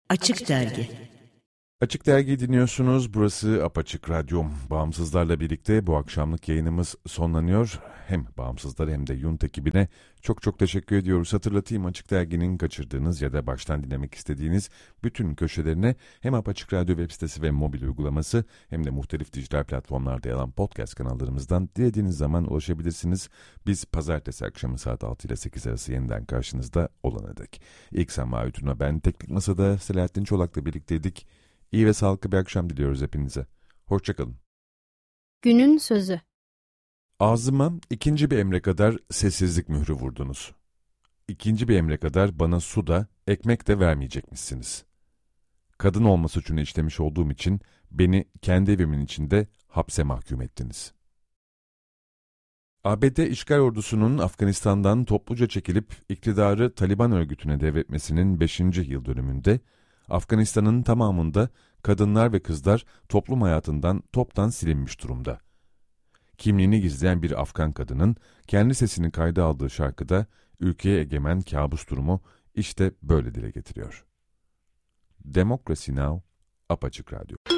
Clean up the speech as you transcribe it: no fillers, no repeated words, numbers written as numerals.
Açık Dergi. Açık Dergi dinliyorsunuz. Burası Apaçık Radyo. Bağımsızlarla birlikte bu akşamlık yayınımız sonlanıyor. Hem bağımsızlar hem de Yunt ekibine çok teşekkür ediyoruz. Hatırlatayım, Açık Dergi'nin kaçırdığınız ya da baştan dinlemek istediğiniz bütün köşelerine hem Apaçık Radyo web sitesi ve mobil uygulaması hem de muhtelif dijital platformlarda yer alan podcast kanallarımızdan dilediğiniz zaman ulaşabilirsiniz. Biz pazartesi akşamı saat 6 ile 8 arası yeniden karşınızda olana dek. İlk Sema Ütün'e ben, Teknik Masa'da Selahattin Çolak'la birlikteydik. İyi ve sağlıklı bir akşam diliyoruz hepinize. Hoşçakalın. Günün sözü. Ağzıma ikinci bir emre kadar sessizlik mührü vurdunuz. İkinci bir emre kadar bana su da, ekmek de vermeyecekmişsiniz. Kadın olma suçunu işlemiş olduğum için beni kendi evimin içinde hapse mahkum ettiniz. ABD işgal ordusunun Afganistan'dan topluca çekilip iktidarı Taliban örgütüne devretmesinin 5. yıl dönümünde, Afganistan'ın tamamında kadınlar ve kızlar toplum hayatından toptan silinmiş durumda. Kimliğini gizleyen bir Afgan kadının kendi sesini kayda aldığı şarkıda ülkeye egemen kabus durumu işte böyle dile getiriyor. Democracy Now! Apaçık Radyo.